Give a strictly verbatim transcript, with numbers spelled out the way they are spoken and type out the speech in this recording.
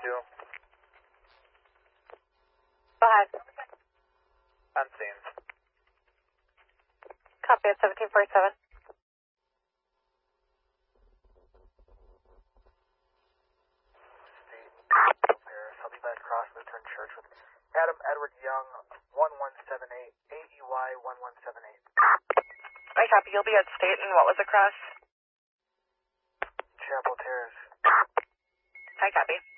two. Go ahead. Unseen. Copy at seventeen forty-seven. I'll be back across Lutheran Church with Adam Edward Young, one one seven eight, A E Y one one seven eight. I copy. You'll be at State, and what was across? Chapel Terrace. I copy.